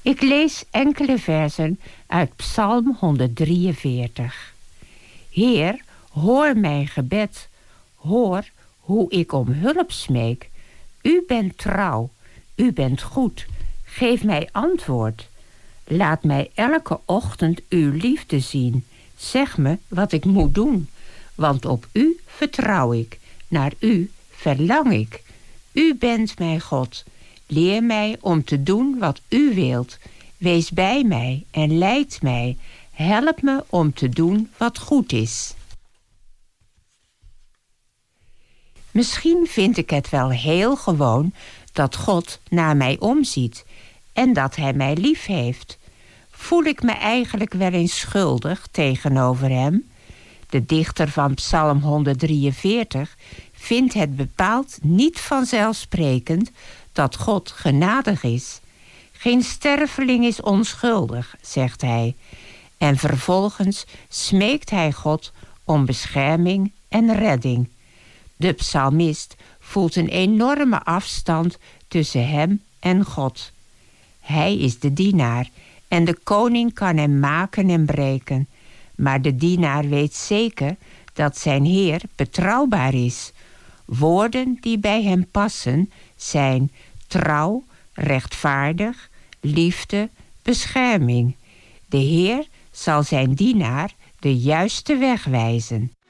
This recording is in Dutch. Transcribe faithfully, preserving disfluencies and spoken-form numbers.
Ik lees enkele versen uit Psalm honderddrieënveertig. Heer, hoor mijn gebed. Hoor hoe ik om hulp smeek. U bent trouw, u bent goed. Geef mij antwoord. Laat mij elke ochtend uw liefde zien. Zeg me wat ik moet doen. Want op u vertrouw ik. Naar u verlang ik. U bent mijn God. Leer mij om te doen wat u wilt. Wees bij mij en leid mij. Help me om te doen wat goed is. Misschien vind ik het wel heel gewoon dat God naar mij omziet en dat hij mij lief heeft. Voel ik me eigenlijk wel eens schuldig tegenover hem? De dichter van Psalm honderddrieënveertig vindt het bepaald niet vanzelfsprekend dat God genadig is. Geen sterveling is onschuldig, zegt hij. En vervolgens smeekt hij God om bescherming en redding. De psalmist voelt een enorme afstand tussen hem en God. Hij is de dienaar en de koning kan hem maken en breken. Maar de dienaar weet zeker dat zijn Heer betrouwbaar is. Woorden die bij hem passen zijn trouw, rechtvaardig, liefde, bescherming. De Heer zal zijn dienaar de juiste weg wijzen.